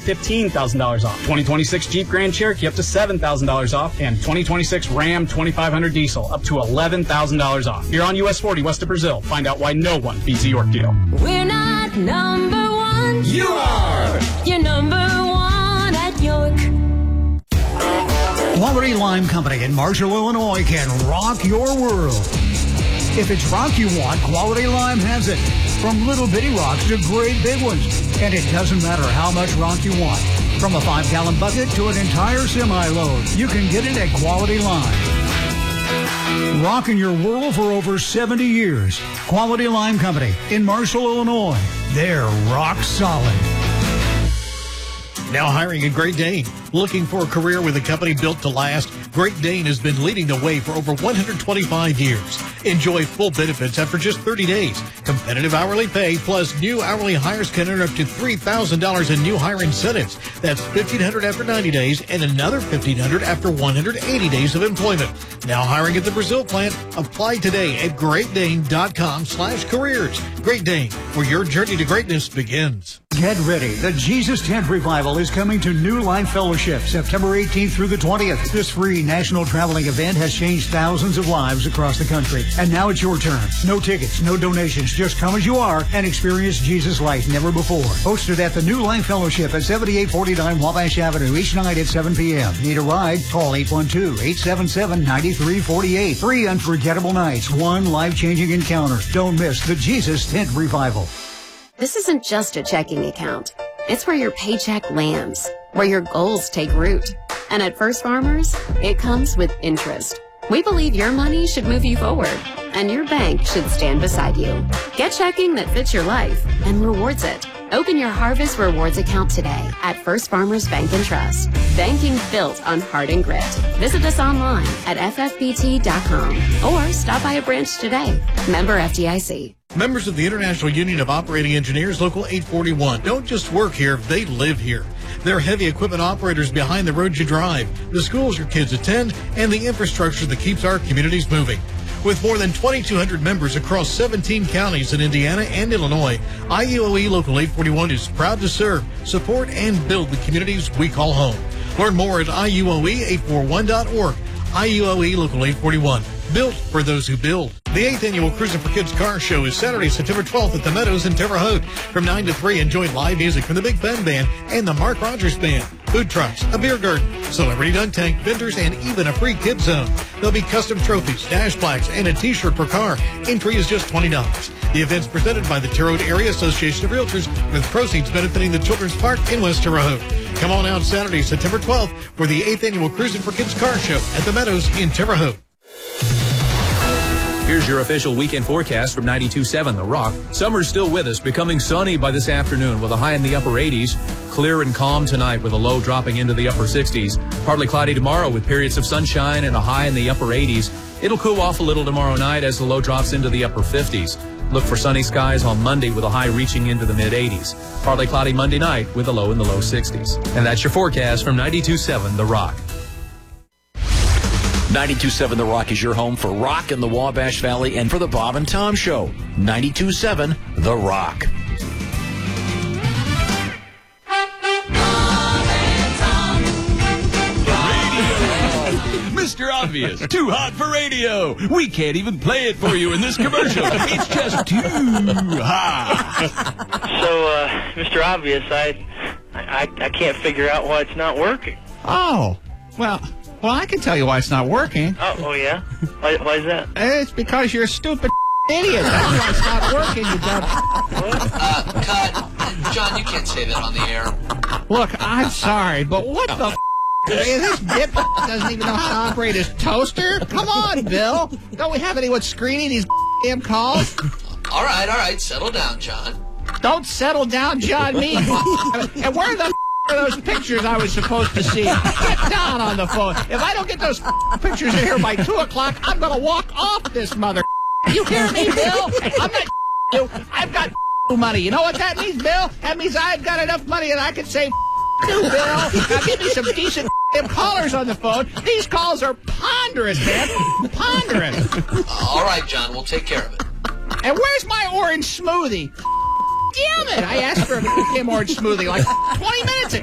$15,000 off. 2026 Jeep Grand Cherokee up to $7,000 off. And 2026 Ram 2500 Diesel up to $11,000 off. You're on US 40 west of Brazil. Find out why no one beats the York deal. We're not number one. You are. You're number one at York. Quality Lime Company in Marshall, Illinois can rock your world. If it's rock you want, Quality Lime has it. From little bitty rocks to great big ones. And it doesn't matter how much rock you want. From a 5-gallon bucket to an entire semi-load, you can get it at Quality Lime. Rocking your world for over 70 years. Quality Lime Company in Marshall, Illinois. They're rock solid. Now hiring at Great Dane. Looking for a career with a company built to last? Great Dane has been leading the way for over 125 years. Enjoy full benefits after just 30 days. Competitive hourly pay plus new hourly hires can earn up to $3,000 in new hire incentives. That's $1,500 after 90 days and another $1,500 after 180 days of employment. Now hiring at the Brazil plant. Apply today at greatdane.com/careers. Great Dane, where your journey to greatness begins. Get ready. The Jesus Tent Revival is coming to New Life Fellowship September 18th through the 20th. This free national traveling event has changed thousands of lives across the country. And now it's your turn. No tickets, no donations. Just come as you are and experience Jesus like never before. Hosted at the New Life Fellowship at 7849 Wabash Avenue each night at 7 p.m. Need a ride? Call 812-877-9348. 3 unforgettable nights. 1 life-changing encounter. Don't miss the Jesus Tent Revival. This isn't just a checking account. It's where your paycheck lands, where your goals take root. And at First Farmers, it comes with interest. We believe your money should move you forward, and your bank should stand beside you. Get checking that fits your life and rewards it. Open your Harvest Rewards account today at First Farmers Bank and Trust. Banking built on heart and grit. Visit us online at ffpt.com or stop by a branch today. Member FDIC. Members of the International Union of Operating Engineers, Local 841, don't just work here, they live here. They're heavy equipment operators behind the roads you drive, the schools your kids attend, and the infrastructure that keeps our communities moving. With more than 2,200 members across 17 counties in Indiana and Illinois, IUOE Local 841 is proud to serve, support, and build the communities we call home. Learn more at IUOE841.org. IUOE Local 841. Built for those who build. The 8th Annual Cruising for Kids Car Show is Saturday, September 12th at the Meadows in Terre Haute. From 9 to 3, enjoy live music from the Big Ben Band and the Mark Rogers Band. Food trucks, a beer garden, celebrity dunk tank, vendors, and even a free kids zone. There'll be custom trophies, dash plaques, and a t-shirt per car. Entry is just $20. The event's presented by the Terre Haute Area Association of Realtors, with proceeds benefiting the Children's Park in West Terre Haute. Come on out Saturday, September 12th for the 8th Annual Cruising for Kids Car Show at the Meadows in Terre Haute. Here's your official weekend forecast from 92.7 The Rock. Summer's still with us, becoming sunny by this afternoon with a high in the upper 80s. Clear and calm tonight with a low dropping into the upper 60s. Partly cloudy tomorrow with periods of sunshine and a high in the upper 80s. It'll cool off a little tomorrow night as the low drops into the upper 50s. Look for sunny skies on Monday with a high reaching into the mid-80s. Partly cloudy Monday night with a low in the low 60s. And that's your forecast from 92.7 The Rock. 92.7 The Rock is your home for rock in the Wabash Valley and for the Bob and Tom Show. 92.7 The Rock. Mr. Obvious, too hot for radio. We can't even play it for you in this commercial. It's just too hot. So, Mr. Obvious, I can't figure out why it's not working. Oh, well, I can tell you why it's not working. Oh yeah? Why is that? It's because you're a stupid idiot. That's why it's not working, you dumb... Cut. John, you can't say that on the air. Look, I'm sorry, but what the this dip doesn't even know how to operate his toaster? Come on, Bill. Don't we have anyone screening these damn calls? All right. Settle down, John. Don't settle down, John, me. And where the are those pictures I was supposed to see? Get down on the phone. If I don't get those pictures in here by 2 o'clock, I'm going to walk off this mother. You hear me, Bill? I'm not you. I've got money. You know what that means, Bill? That means I've got enough money that I can say you, Bill. Now give me some decent callers on the phone. These calls are ponderous, man. Ponderous. All right, John. We'll take care of it. And where's my orange smoothie? Damn it! I asked for a damn orange smoothie like 20 minutes ago.